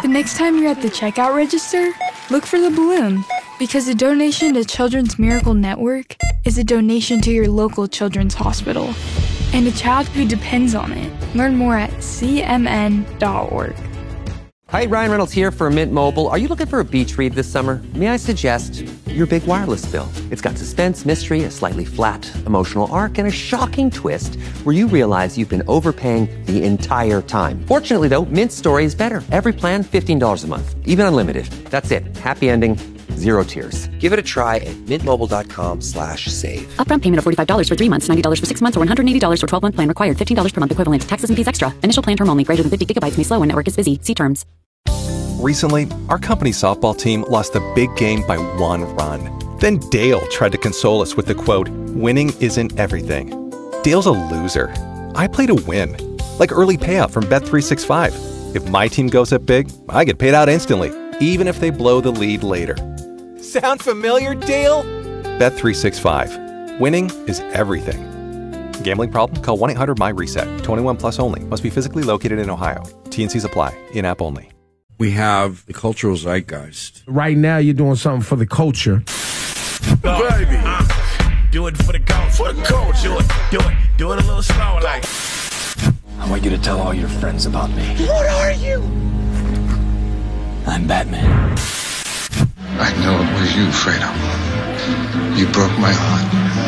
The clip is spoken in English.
The next time you're at the checkout register, look for the balloon, because a donation to Children's Miracle Network is a donation to your local children's hospital and a child who depends on it. Learn more at cmn.org. Hi, Ryan Reynolds here for Mint Mobile. Are you looking for a beach read this summer? May I suggest your big wireless bill? It's got suspense, mystery, a slightly flat emotional arc, and a shocking twist where you realize you've been overpaying the entire time. Fortunately, though, Mint's story is better. Every plan, $15 a month, even unlimited. That's it. Happy ending. Zero tears. Give it a try at mintmobile.com/save. Upfront payment of $45 for 3 months, $90 for 6 months, or $180 for 12-month plan required. $15 per month equivalent. Taxes and fees extra. Initial plan term only. Greater than 50 gigabytes may slow when network is busy. See terms. Recently, our company's softball team lost a big game by 1 run. Then Dale tried to console us with the quote, "Winning isn't everything." Dale's a loser. I play to win. Like early payout from Bet365. If my team goes up big, I get paid out instantly, even if they blow the lead later. Sound familiar, Dale? Bet365. Winning is everything. Gambling problem? Call 1-800-MY-RESET. 21 plus only. Must be physically located in Ohio. T&Cs apply. In-app only. We have the cultural zeitgeist. Right now, you're doing something for the culture. Baby, do it for the culture. For the culture. Do it a little slower, like. I want you to tell all your friends about me. What are you? I'm Batman. I know it was you, Fredo. You broke my heart.